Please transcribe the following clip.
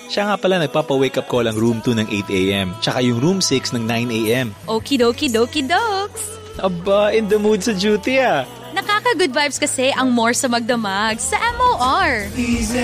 Siya nga pala nagpapa-wake up call ang room 2 ng 8 a.m. Tsaka yung room 6 ng 9 a.m. Okie-dokie-dokie-dokes. Aba, in the mood sa duty ah. Nakaka-good vibes kasi ang more sa magdamag sa MOR.